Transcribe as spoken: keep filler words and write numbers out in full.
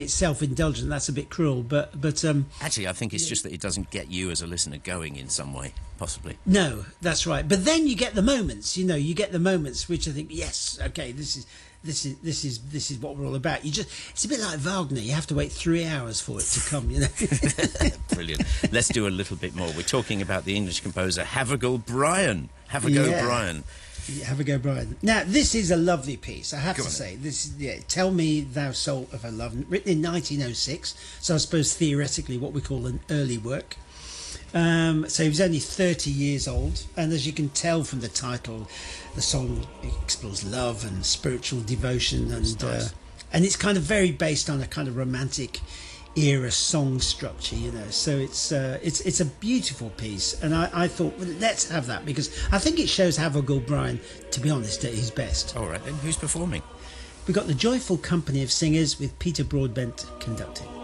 it's self-indulgent. That's a bit cruel, but but um, Actually, I think it's just that it doesn't get you as a listener going in some way, possibly. no, that's right. But then you get the moments. You know, you get the moments which I think, yes, okay, this is this is this is this is what we're all about. You just it's a bit like Wagner. You have to wait three hours for it to come. You know. Brilliant. Let's do a little bit more. We're talking about the English composer Havergal Brian. Have a go, Yeah. Brian. Yeah, have a go, Brian. Now, this is a lovely piece, I have Go to on say. This is, yeah, Tell Me Thou Soul of Her Love, written in nineteen oh six, so I suppose theoretically what we call an early work. Um, so he was only thirty years old, and as you can tell from the title, the song explores love and spiritual devotion, and That's nice. uh, and it's kind of very based on a kind of romantic era song structure, you know. So it's uh, it's it's a beautiful piece, and I, I thought, well, let's have that, because I think it shows Havergal Brian, to be honest, at his best. All right, then. Who's performing? We've got the Joyful Company of Singers with Peter Broadbent conducting.